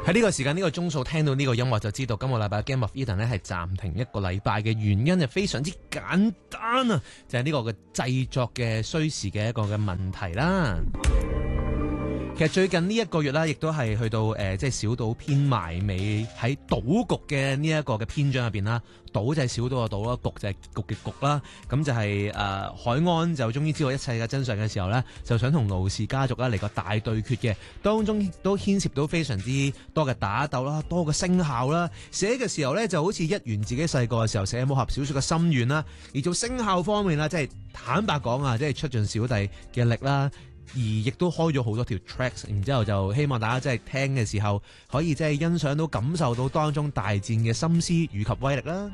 喺呢個時間呢個鐘數聽到呢個音樂就知道今個禮拜 Game of Eden 咧係暫停一個禮拜嘅原因係非常之簡單啊，就係呢個嘅製作嘅需時嘅一個嘅問題啦。其實最近呢一個月啦，亦都係去到即係小島篇埋尾喺賭局嘅呢一個嘅篇章入邊啦。賭就係小島嘅賭啦，局就係局嘅局啦。咁就係海安就終於知道一切嘅真相嘅時候呢，就想同盧氏家族啦嚟個大對決嘅，當中都牽涉到非常之多嘅打鬥啦，多嘅聲效啦。寫嘅時候呢，就好似一圓自己細個嘅時候寫武俠小說嘅心願啦。而做聲效方面啦，即係坦白講啊，即係出盡小弟嘅力啦。而亦都開咗好多條 tracks， 然之後就希望大家即係聽嘅時候可以即係欣賞到、感受到當中大戰嘅心思以及威力啦。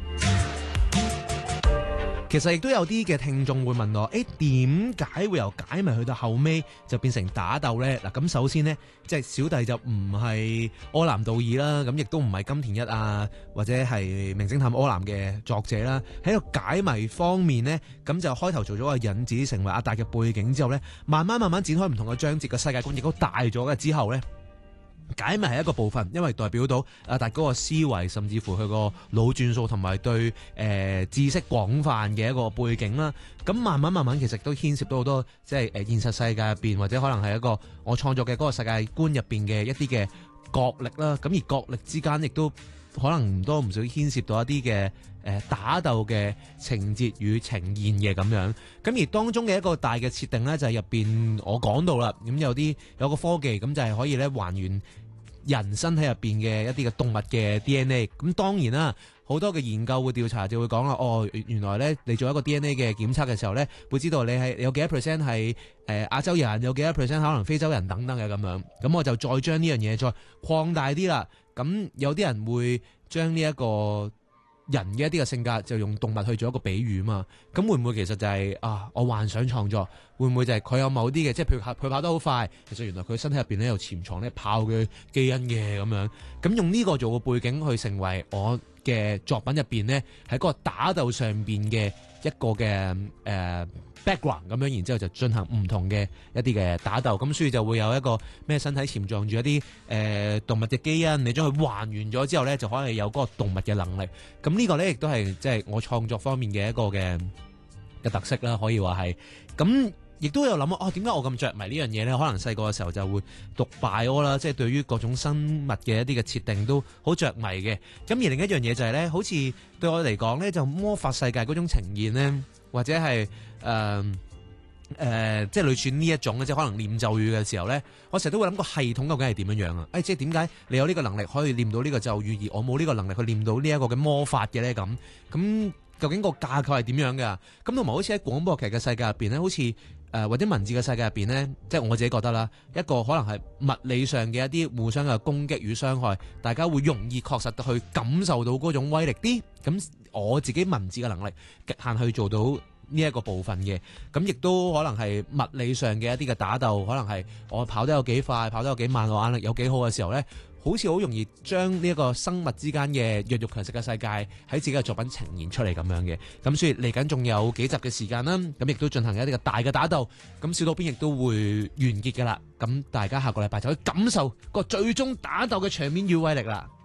其實亦都有啲嘅聽眾會問我，點解會由解謎去到後尾就變成打鬥呢？嗱，咁首先呢，即係小弟就唔係柯南道爾啦，咁亦都唔係金田一啊，或者係名偵探柯南嘅作者啦。喺個解謎方面呢，咁就開頭做咗個引子，成為阿達嘅背景之後呢，慢慢展開唔同嘅章節嘅世界觀，亦都大咗嘅之後呢。解謎係一個部分，因為代表到阿達嗰個思維，甚至乎佢個腦轉數同埋對知識廣泛嘅一個背景啦。咁慢慢其實都牽涉到好多即係現實世界入邊，或者可能係一個我創作嘅嗰個世界觀入邊嘅一啲嘅角力啦。咁而角力之間亦都可能唔多唔少牽涉到一啲嘅打鬥嘅情節與呈現嘅咁樣。咁而當中嘅一個大嘅設定呢，就係入邊我講到啦。咁有個科技咁就係可以咧還原人身體入邊嘅一啲嘅動物嘅 DNA。咁當然啦，好多嘅研究會調查就會講啦，原來咧你做一個 DNA 嘅檢測嘅時候咧，會知道你係有幾多 percent 係亞洲人，有幾多 percent 可能非洲人等等嘅咁樣。咁我就再將呢樣嘢再擴大啲啦。咁有啲人會將呢一個人嘅一啲嘅性格就用動物去做一個比喻嘛。咁會唔會其實就係我幻想創作，會唔會就係佢有某啲嘅，即係譬如佢跑得好快，其實原來佢身體入邊咧有潛藏咧豹嘅基因嘅咁樣。咁用呢個做個背景去成為我嘅作品入邊呢，喺嗰個打鬥上邊嘅一個嘅background 咁樣，然之後就進行唔同嘅一啲嘅打鬥，咁所以就會有一個咩身體潛藏住一啲動物嘅基因，你將佢還原咗之後呢，就可以有嗰個動物嘅能力。咁呢個呢，亦都係即係我創作方面嘅一個嘅特色啦，可以話係。咁亦都有諗點解我咁着迷呢樣嘢呢？可能細個嘅時候就會讀 bio 啦，即係對於各種生物嘅一啲嘅設定都好着迷嘅。咁而另一樣嘢就係呢，好似對我嚟講呢，就魔法世界嗰種呈現呢，或者係即係類似呢一種即係可能念咒語嘅時候呢，我成日都會諗個系統究竟係點樣樣啊？即係點解你有呢個能力可以念到呢個咒語，而我冇呢個能力去念到呢一個嘅魔法嘅呢？咁究竟個架構係點樣㗎？咁同埋好似喺廣播劇嘅世界入邊呢，好似或者文字嘅世界入邊呢，即係我自己覺得啦，一個可能係物理上嘅一啲互相嘅攻擊與傷害，大家會容易確實去感受到嗰種威力啲。咁我自己文字嘅能力極限去做到呢一個部分嘅，咁亦都可能係物理上嘅一啲嘅打鬥，可能係我跑得有幾快，跑得有幾慢，我眼力有幾好嘅時候呢，好似好容易將呢一個生物之間嘅弱肉強食嘅世界喺自己嘅作品呈現出嚟咁樣嘅。咁所以嚟緊仲有幾集嘅時間啦，咁亦都進行一啲嘅大嘅打鬥，咁小島篇亦都會完結噶啦。咁大家下個禮拜就可以感受個最終打鬥嘅場面與威力啦。